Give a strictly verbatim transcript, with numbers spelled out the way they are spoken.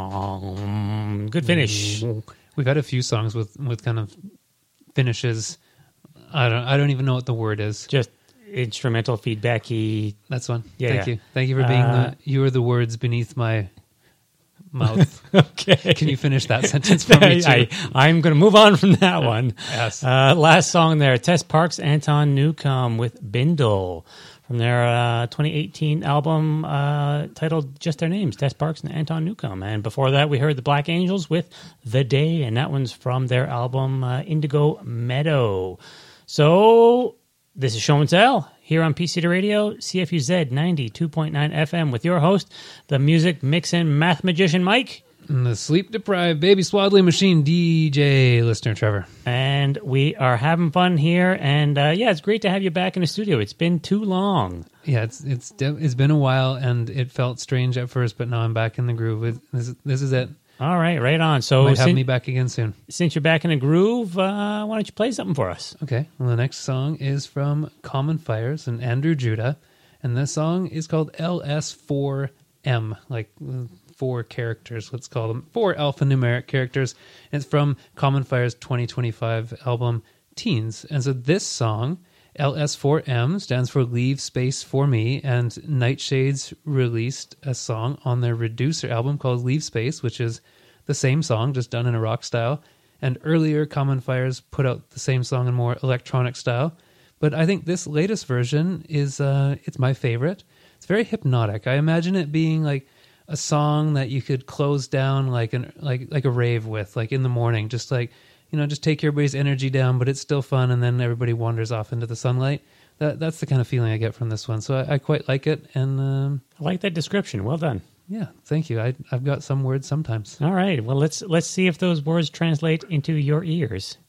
song. Good finish. We've had a few songs with, with kind of finishes. I don't I don't even know what the word is. Just instrumental feedbacky. That's one. Yeah, Thank yeah. you. Thank you for being Uh, the you are the words beneath my mouth. Okay. Can you finish that sentence for me too? I, I'm going to move on from that one. Yes. Uh, last song there, Tess Parks, Anton Newcomb with Bindle from their uh, twenty eighteen album uh, titled just their names, Tess Parks and Anton Newcomb. And before that, we heard the Black Angels with The Day, and that one's from their album uh, Indigo Meadow. So this is Show and Tell here on P C to Radio, C F U Z ninety-two point nine F M with your host, the music mixing math magician Mike. And the sleep-deprived baby swaddling machine D J listener Trevor. And we are having fun here. And uh, yeah, it's great to have you back in the studio. It's been too long. Yeah, it's it's it's been a while, and it felt strange at first, but now I'm back in the groove. It- This is, this is it. All right, right on. So Might have sin- me back again soon. since you're back in the groove, uh, why don't you play something for us? Okay, well, the next song is from Common Fires and Andrew Judah, and this song is called L S four M, like uh, four characters, let's call them, four alphanumeric characters. And it's from Common Fire's twenty twenty-five album Teens. And so this song, L S four M, stands for Leave Space for Me, and Nightshades released a song on their Reducer album called Leave Space, which is the same song, just done in a rock style. And earlier, Common Fires put out the same song in more electronic style. But I think this latest version is, uh, it's my favorite. It's very hypnotic. I imagine it being like a song that you could close down like an like like a rave with, like in the morning, just like, you know, just take everybody's energy down, but it's still fun, and then everybody wanders off into the sunlight. That that's the kind of feeling I get from this one. So I, I quite like it, and um, I like that description. Well done. yeah, thank you. I I've got some words sometimes. All right. Well, let's let's see if those words translate into your ears.